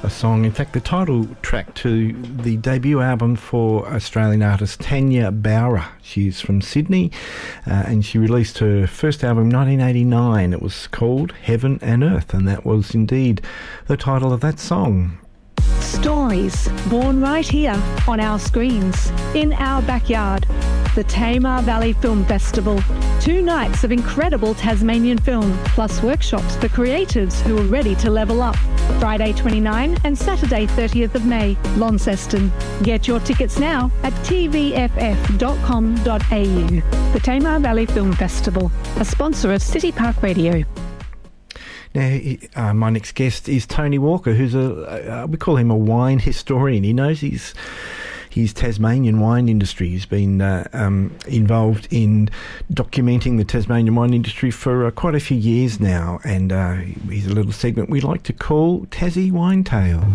a song, in fact the title track to the debut album for Australian artist Tanya Bowra. She's from Sydney and she released her first album in 1989. It was called Heaven and Earth, and that was indeed the title of that song. Stories born right here on our screens, in our backyard. The Tamar Valley Film Festival. 2 nights of incredible Tasmanian film, plus workshops for creatives who are ready to level up. Friday 29 and Saturday 30th of May, Launceston. Get your tickets now at tvff.com.au. The Tamar Valley Film Festival, a sponsor of City Park Radio. Now, my next guest is Tony Walker, who's we call him a wine historian. He knows his Tasmanian wine industry. He's been involved in documenting the Tasmanian wine industry for quite a few years now, and he's a little segment we like to call Tassie Wine Tales.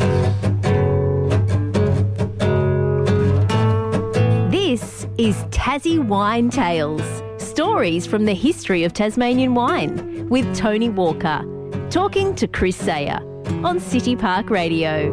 This is Tassie Wine Tales, stories from the history of Tasmanian wine, with Tony Walker, talking to Chris Sayer on City Park Radio.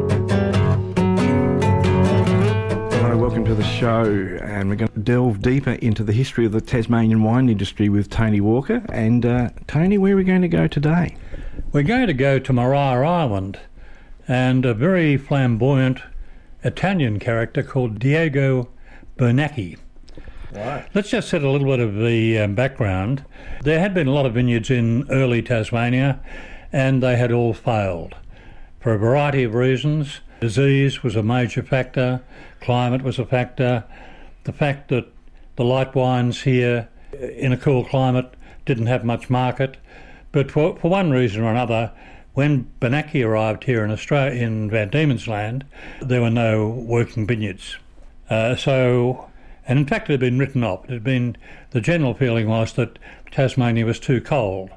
Welcome to the show, and we're going to delve deeper into the history of the Tasmanian wine industry with Tony Walker. And Tony, where are we going to go today? We're going to go to Maria Island and a very flamboyant Italian character called Diego Bernacchi. Right. Let's just set a little bit of the background. There had been a lot of vineyards in early Tasmania, and they had all failed for a variety of reasons. Disease was a major factor, climate was a factor, the fact that the light wines here in a cool climate didn't have much market. But for one reason or another, when Bernacchi arrived here in Australia, in Van Diemen's Land, there were no working vineyards. And in fact it had been written off. The general feeling was that Tasmania was too cold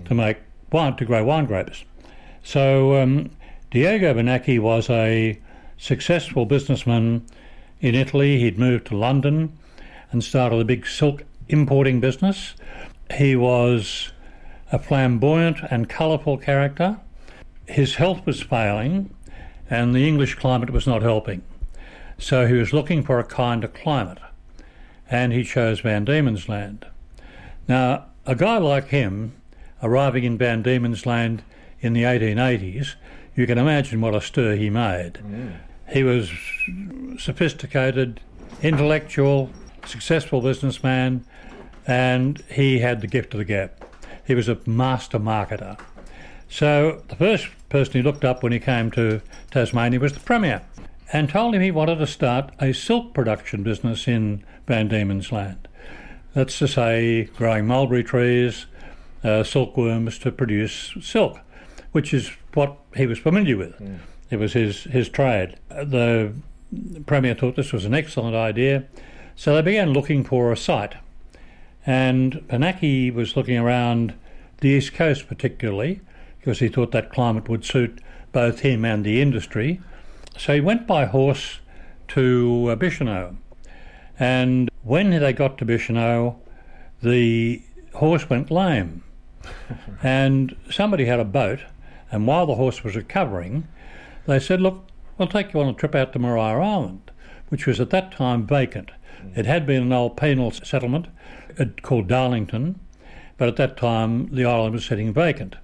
to grow wine grapes. So Diego Bernacchi was a successful businessman in Italy. He'd moved to London and started a big silk importing business. He was a flamboyant and colourful character. His health was failing and the English climate was not helping. So he was looking for a kinder climate, and he chose Van Diemen's Land. Now, a guy like him arriving in Van Diemen's Land in the 1880s, you can imagine what a stir he made. Mm. He was sophisticated, intellectual, successful businessman, and he had the gift of the gab. He was a master marketer. So the first person he looked up when he came to Tasmania was the Premier, and told him he wanted to start a silk production business in Van Diemen's Land. That's to say, growing mulberry trees, silkworms to produce silk, which is what he was familiar with. Mm. It was his trade. The Premier thought this was an excellent idea, so they began looking for a site. And Bernacchi was looking around the East Coast particularly, because he thought that climate would suit both him and the industry. So he went by horse to Bicheno. And when they got to Bicheno, the horse went lame. And somebody had a boat, and while the horse was recovering, they said, look, we'll take you on a trip out to Maria Island, which was at that time vacant. It had been an old penal settlement called Darlington, but at that time the island was sitting vacant.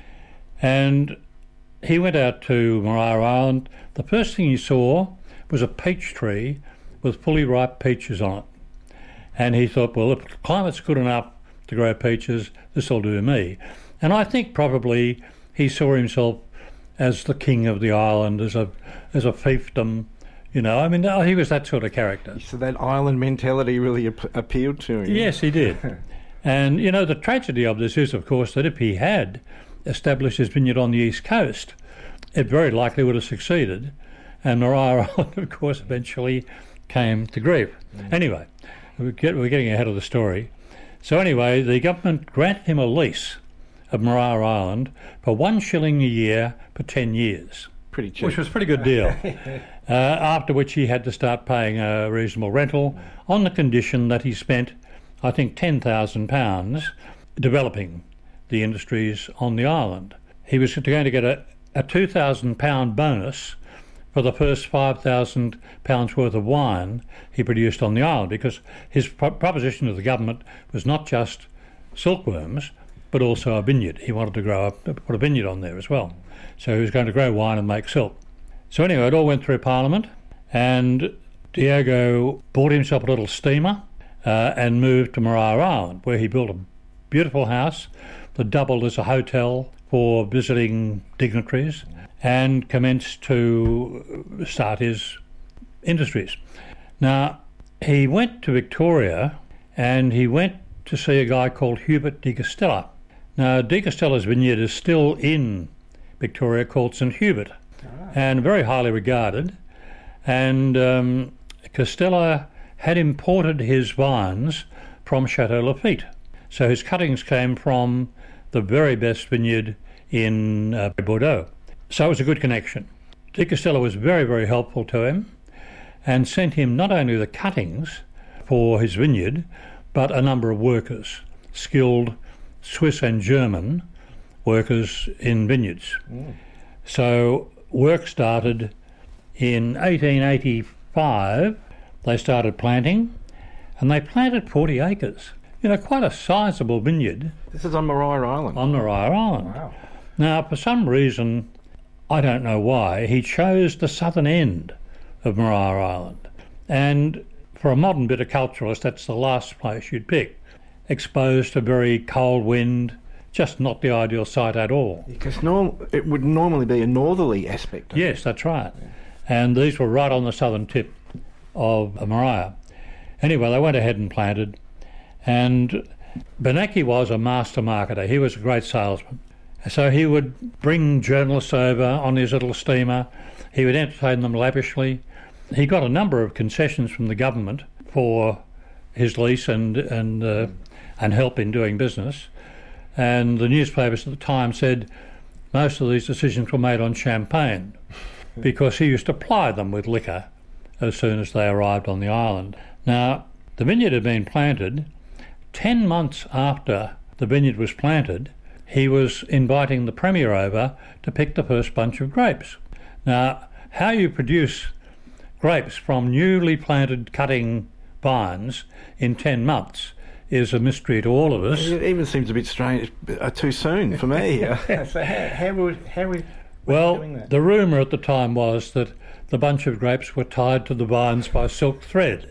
And he went out to Maria Island. The first thing he saw was a peach tree with fully ripe peaches on it. And he thought, well, if the climate's good enough to grow peaches, this will do me. And I think probably he saw himself as the king of the island, as a fiefdom, you know. I mean, he was that sort of character. So that island mentality really appealed to him. Yes, he did. And, you know, the tragedy of this is, of course, that if he had established his vineyard on the East Coast, it very likely would have succeeded. And Maria Island, of course, eventually came to grief. Mm. Anyway, we're getting ahead of the story. So anyway, the government granted him a lease of Maria Island for $1 a year for 10 years. Pretty cheap. Which was a pretty good deal. After which he had to start paying a reasonable rental on the condition that he spent, I think, £10,000 developing the industries on the island. He was going to get a £2,000 bonus for the first £5,000 worth of wine he produced on the island, because his proposition to the government was not just silkworms, but also a vineyard. He wanted to put a vineyard on there as well. So he was going to grow wine and make silk. So anyway, it all went through Parliament, and Diego bought himself a little steamer and moved to Maria Island, where he built a beautiful house that doubled as a hotel for visiting dignitaries, and commenced to start his industries. Now, he went to Victoria, and he went to see a guy called Hubert de Castella. Now, de Castella's vineyard is still in Victoria, called St Hubert, and very highly regarded. And Castella had imported his vines from Chateau Lafite. So his cuttings came from the very best vineyard in Bordeaux. So it was a good connection. De Castella was very, very helpful to him and sent him not only the cuttings for his vineyard, but a number of workers, skilled Swiss and German workers in vineyards. So work started in 1885. They started planting, and they planted 40 acres. You know, quite a sizable vineyard. This is on Maria Island. On Maria Island. Wow. Now, for some reason, I don't know why, he chose the southern end of Maria Island. And for a modern viticulturalist, that's the last place you'd pick. Exposed to very cold wind, just not the ideal site at all. Because it would normally be a northerly aspect. Yes, that's right. Yeah. And these were right on the southern tip of Maria. Anyway, they went ahead and planted. And Bernanke was a master marketer. He was a great salesman. So he would bring journalists over on his little steamer. He would entertain them lavishly. He got a number of concessions from the government for his lease and help in doing business. And the newspapers at the time said most of these decisions were made on champagne, because he used to ply them with liquor as soon as they arrived on the island. Now, the vineyard had been planted. 10 months after the vineyard was planted, he was inviting the Premier over to pick the first bunch of grapes. Now, how you produce grapes from newly planted cutting vines in 10 months is a mystery to all of us. It even seems a bit strange, too soon for me. So how we doing that? The rumour at the time was that the bunch of grapes were tied to the vines by silk thread.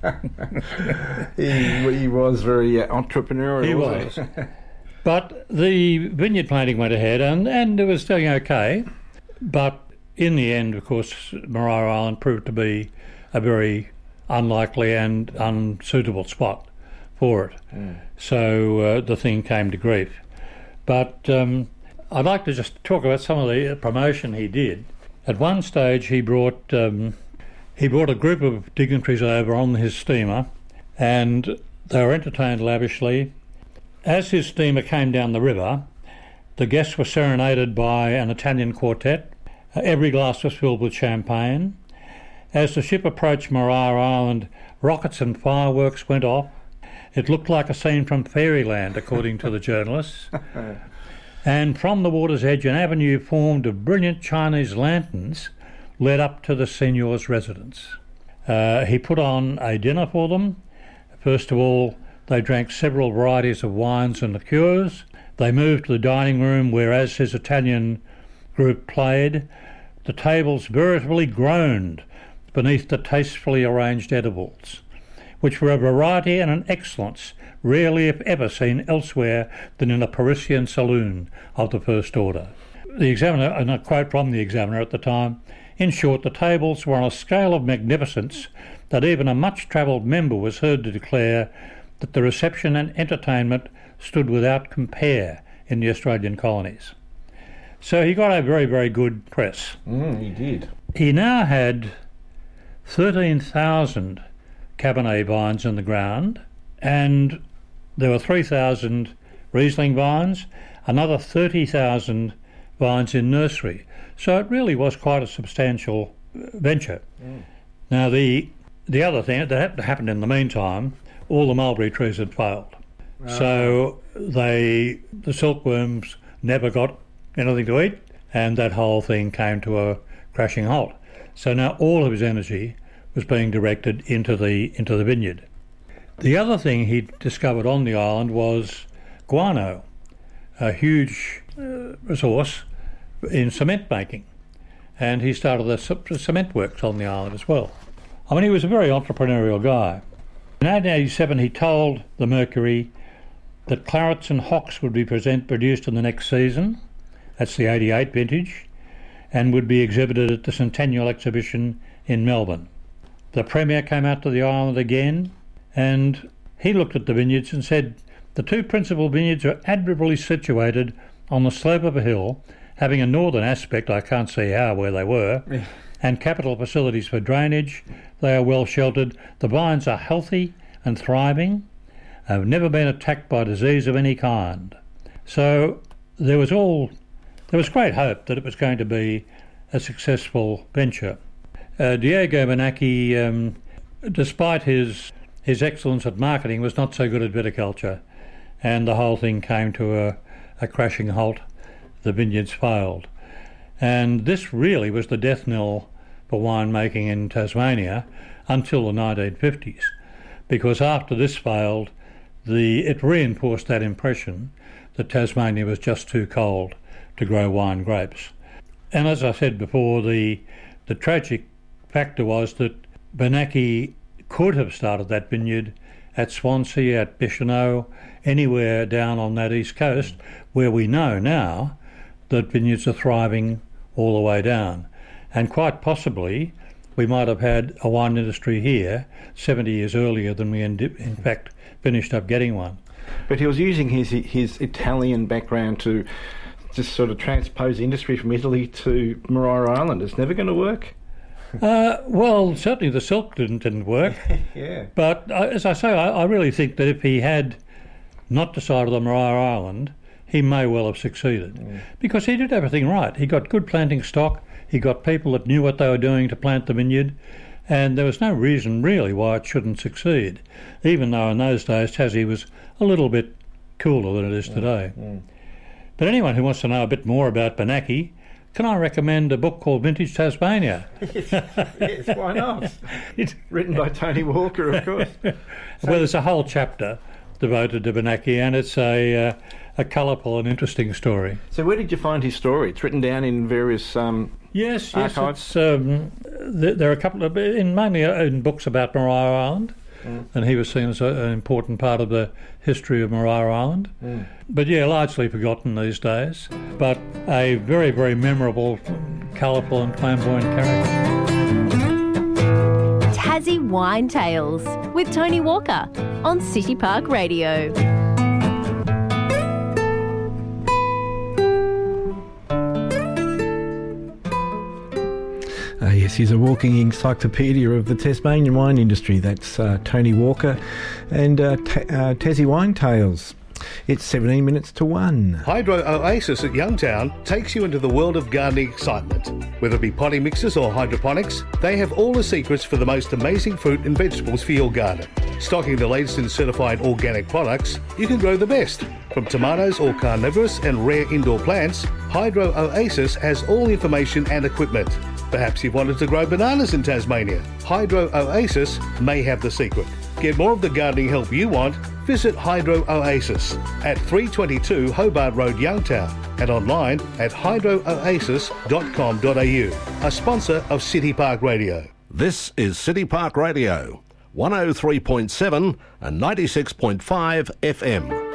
He was very entrepreneurial. He was. But the vineyard planting went ahead, and it was doing okay. But in the end, of course, Maria Island proved to be a very unlikely and unsuitable spot for it. So the thing came to grief. But I'd like to just talk about some of the promotion he did. At one stage, he brought a group of dignitaries over on his steamer, and they were entertained lavishly. As his steamer came down the river, the guests were serenaded by an Italian quartet. Every glass was filled with champagne. As the ship approached Maria Island, rockets and fireworks went off. It looked like a scene from fairyland, according to the journalists. And from the water's edge, an avenue formed of brilliant Chinese lanterns led up to the seigneur's residence. He put on a dinner for them. First of all, they drank several varieties of wines and liqueurs. They moved to the dining room, where, as his Italian group played, the tables veritably groaned beneath the tastefully arranged edibles, which were a variety and an excellence rarely if ever seen elsewhere than in a Parisian saloon of the first order. The Examiner, and a quote from the Examiner at the time, "In short, the tables were on a scale of magnificence that even a much-travelled member was heard to declare that the reception and entertainment stood without compare in the Australian colonies." So he got a very, very good press. He did. He now had 13,000 Cabernet vines in the ground, and there were 3,000 Riesling vines, another 30,000 vines in nursery. So it really was quite a substantial venture. Now, the other thing that happened in the meantime, all the mulberry trees had failed. So the silkworms never got anything to eat, and that whole thing came to a crashing halt. So now all of his energy was being directed into the vineyard. The other thing he discovered on the island was guano, a huge resource in cement making, and he started the cement works on the island as well. I mean, he was a very entrepreneurial guy. In 1887 he told the Mercury that clarets and hocks would be produced in the next season, that's the 88 vintage, and would be exhibited at the Centennial Exhibition in Melbourne. The Premier came out to the island again, and he looked at the vineyards and said, the two principal vineyards are admirably situated on the slope of a hill, having a northern aspect, I can't see how where they were, and capital facilities for drainage. They are well sheltered. The vines are healthy and thriving, have never been attacked by disease of any kind. So there was great hope that it was going to be a successful venture. Diego Bernacchi, despite his excellence at marketing, was not so good at viticulture, and the whole thing came to a crashing halt. The vineyards failed. And this really was the death knell for winemaking in Tasmania until the 1950s, because after this failed, it reinforced that impression that Tasmania was just too cold to grow wine grapes. And as I said before, the tragic factor was that Bernacchi could have started that vineyard at Swansea, at Bicheno, anywhere down on that east coast, where we know now that vineyards are thriving all the way down. And quite possibly we might have had a wine industry here 70 years earlier than we in fact finished up getting one. But he was using his Italian background to just sort of transpose industry from Italy to Maria Island. It's never going to work. Well, certainly the silk didn't work. Yeah. But as I say, I really think that if he had not decided on Maria Island, he may well have succeeded, because he did everything right. He got good planting stock, he got people that knew what they were doing to plant the vineyard, and there was no reason really why it shouldn't succeed, even though in those days Tassie was a little bit cooler than it is today. But anyone who wants to know a bit more about Bernacchi, can I recommend a book called Vintage Tasmania? Yes, why not? It's written by Tony Walker, of course. Well, there's a whole chapter devoted to Bernacchi, and it's a colourful and interesting story. So where did you find his story? It's written down in various Yes, archives? There are a couple of, mainly in books about Maria Island, and he was seen as an important part of the history of Maria Island. But yeah, largely forgotten these days, but a very, very memorable, colourful and flamboyant character. Tassie Wine Tales with Tony Walker on City Park Radio. Yes, he's a walking encyclopedia of the Tasmanian wine industry. That's Tony Walker and Tassie Wine Tales. It's 17 minutes to 1. Hydro Oasis at Youngtown takes you into the world of gardening excitement. Whether it be potting mixes or hydroponics, they have all the secrets for the most amazing fruit and vegetables for your garden. Stocking the latest in certified organic products, you can grow the best. From tomatoes or carnivorous and rare indoor plants, Hydro Oasis has all the information and equipment. Perhaps you've wanted to grow bananas in Tasmania. Hydro Oasis may have the secret. Get more of the gardening help you want, visit Hydro Oasis at 322 Hobart Road, Youngtown, and online at hydrooasis.com.au, a sponsor of City Park Radio. This is City Park Radio, 103.7 and 96.5 FM.